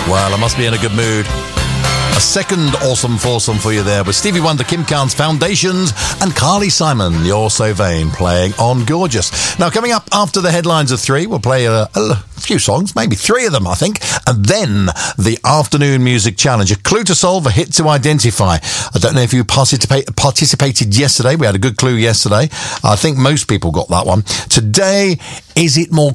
Well, I must be in a good mood. A second awesome foursome for you there with Stevie Wonder, Kim Carnes, Foundations, and Carly Simon, You're So Vain, playing on Gorgeous. Now, coming up after the headlines of 3, we'll play a few songs, maybe 3 of them, I think, and then the afternoon music challenge. A clue to solve, a hit to identify. I don't know if you participated yesterday. We had a good clue yesterday. I think most people got that one. Today, is it more